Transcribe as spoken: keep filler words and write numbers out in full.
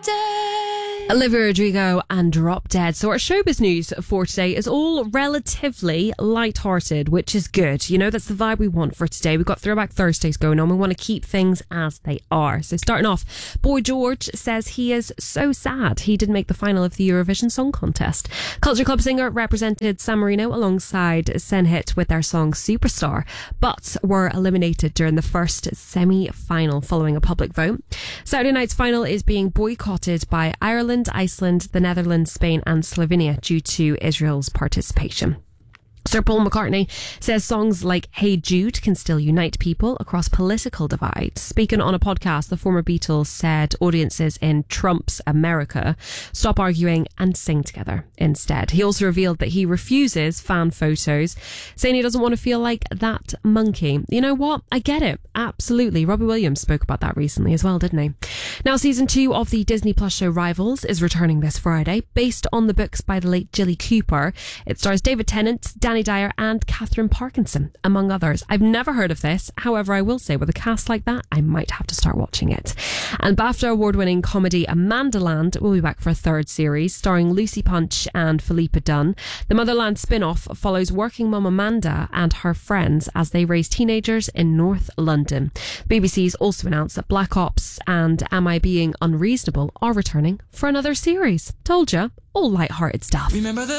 Dead. Olivia Rodrigo and Drop Dead. So our showbiz news for today is all relatively light-hearted, which is good. You know, that's the vibe we want for today. We've got Throwback Thursdays going on. We want to keep things as they are. So starting off, Boy George says he is so sad he didn't make the final of the Eurovision Song Contest. Culture Club singer represented San Marino alongside Senhit with their song Superstar, but were eliminated during the first semi-final following a public vote. Saturday night's final is being boycotted by Ireland, Iceland, the Netherlands, Spain and Slovenia due to Israel's participation. Sir Paul McCartney says songs like Hey Jude can still unite people across political divides. Speaking on a podcast, the former Beatles said audiences in Trump's America stop arguing and sing together instead. He also revealed that he refuses fan photos, saying he doesn't want to feel like that monkey. You know what? I get it. Absolutely. Robbie Williams spoke about that recently as well, didn't he? Now, season two of the Disney Plus show Rivals is returning this Friday. Based on the books by the late Jilly Cooper, it stars David Tennant, Danny Dyer and Catherine Parkinson, among others. I've never heard of this. However, I will say with a cast like that, I might have to start watching it. And BAFTA award-winning comedy Amandaland will be back for a third series, starring Lucy Punch and Philippa Dunn. The Motherland spin-off follows working mum Amanda and her friends as they raise teenagers in North London. B B C's also announced that Black Ops and Am I Being Unreasonable are returning for another series. Told ya, all light-hearted stuff. Remember the